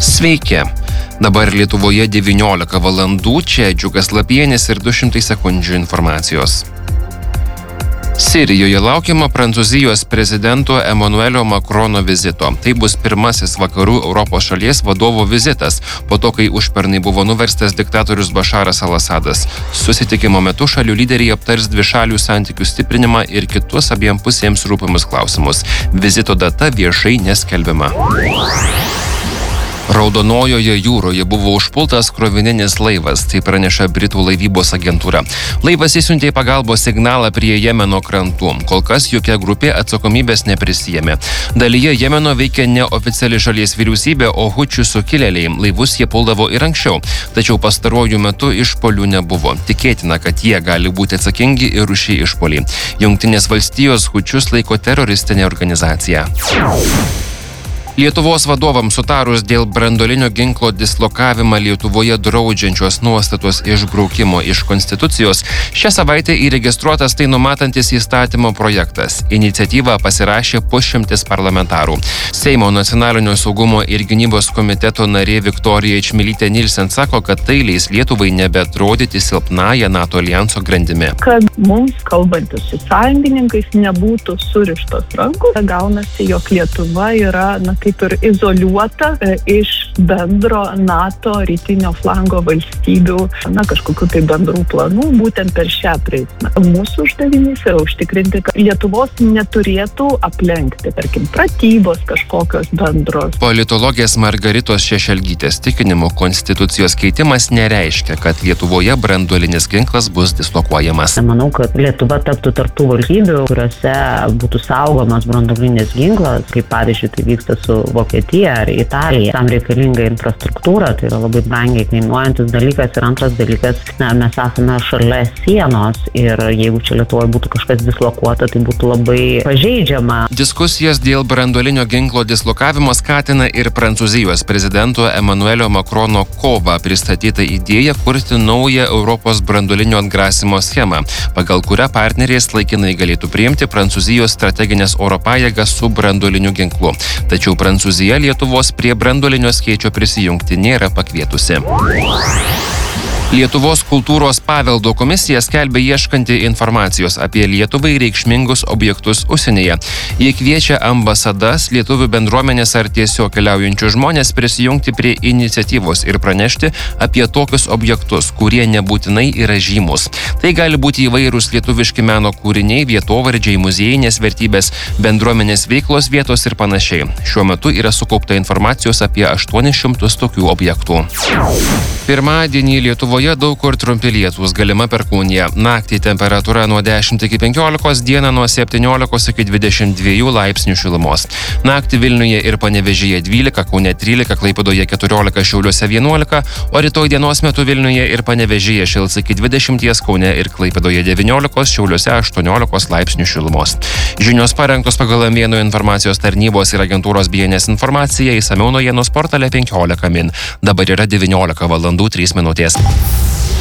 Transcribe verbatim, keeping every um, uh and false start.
Sveiki. Dabar Lietuvoje devyniolika valandų, čia Džiugas Lapienis ir du šimtai sekundžių informacijos. Sirijoje laukiama Prancūzijos prezidento Emmanuelio Macrono vizito. Tai bus pirmasis vakarų Europos šalies vadovo vizitas, po to, kai užpernai buvo nuverstas diktatorius Bašaras al-Asadas. Susitikimo metu šalių lyderiai aptars dvišalių santykių stiprinimą ir kitus abiem pusėms rūpimus klausimus. Vizito data viešai neskelbiama. Raudonojoje jūroje buvo užpultas krovininis laivas, tai praneša Britų laivybos agentūra. Laivas įsiuntė pagalbos signalą prie Jemeno krantų. Kol kas jokia grupė atsakomybės neprisijėmė. Dalyje Jemeno veikia neoficiali šalies vyriausybė, o hučių sukilėliai. Laivus jie puldavo ir anksčiau, tačiau pastaruoju metu išpolių nebuvo. Tikėtina, kad jie gali būti atsakingi ir už šį išpolį. Jungtinės valstijos hučius laiko teroristinė organizacija. Lietuvos vadovams sutarus dėl branduolinio ginklo dislokavimą Lietuvoje draudžiančios nuostatos išbraukimo iš Konstitucijos, šią savaitę įregistruotas tai numatantis įstatymo projektas. Iniciatyvą pasirašė pusšimtis parlamentarų. Seimo nacionalinio saugumo ir gynybos komiteto narė Viktorija Čmilytė Nilsen sako, kad tai leis Lietuvai nebeatrodyti silpnąją NATO aljanso grandimi. Kad mums, kalbantis su sąjungininkais, nebūtų surištos rankos, gaunasi, jog Lietuva yra, na, kaip ir izoliuota e, iš bendro NATO rytinio flango valstybių, na, kažkokių tai bendrų planų, būtent per šią prizmę. Mūsų uždavinys yra užtikrinti, kad Lietuvos neturėtų aplenkti, tarkim, pratybos kažkokios bendros. Politologės Margaritos Šešelgytės tikinimu, Konstitucijos keitimas nereiškia, kad Lietuvoje branduolinis ginklas bus dislokuojamas. Manau, kad Lietuva taptų tarp tų valstybių, kuriuose būtų saugomas branduolinis ginklas, kaip pavyzdžiui tai vyksta su Vokietija ar Italija. Tam reikalinga infrastruktūra, tai yra labai brangiai kainuojantis dalykas. Ir antras dalykas, na, mes esame šalia sienos ir jeigu čia Lietuvoje būtų kažkas dislokuota, tai būtų labai pažeidžiama. Diskusijas dėl branduolinio ginklo dislokavimo skatina ir Prancūzijos prezidento Emmanuelio Macrono kovą pristatytą idėją kurti naują Europos branduolinio atgrasimo schemą, pagal kurią partneriais laikinai galėtų priimti Prancūzijos strateginės oro pajėgas su branduoliniu ginklu. Tačiau Prancūzija Lietuvos prie branduolinio skėčio prisijungti nėra pakvietusi. Lietuvos kultūros paveldo komisija skelbia ieškanti informacijos apie Lietuvai reikšmingus objektus užsienyje. Jie kviečia ambasadas, lietuvių bendruomenės ar tiesiog keliaujančius žmonės prisijungti prie iniciatyvos ir pranešti apie tokius objektus, kurie nebūtinai yra žymus. Tai gali būti įvairūs lietuviški meno kūriniai, vietovardžiai, muziejinės vertybės, bendruomenės veiklos vietos ir panašiai. Šiuo metu yra sukaupta informacijos apie aštuonis šimtus tokių objektų. Pirmadienį Lietuvoje daug kur trumpi lietūs, galima perkūnija. Naktį temperatūra nuo dešimt iki penkiolikos, dieną nuo septyniolikos iki dvidešimt dviejų laipsnių šilumos. Naktį Vilniuje ir Panevėžyje dvylika, Kaune trylika, Klaipėdoje keturiolika, Šiauliuose vienuolika, o rytoj dienos metu Vilniuje ir Panevėžyje šils iki dvidešimties, Kaune ir Klaipėdoje devyniolikos, Šiauliuose aštuoniolikos laipsnių šilumos. Žinios parengtos pagal Mėnų informacijos tarnybos ir agentūros B N S informaciją, išsamiau naujienos portale penkiolika min. Dabar yra devyniolika valandų trys minutės.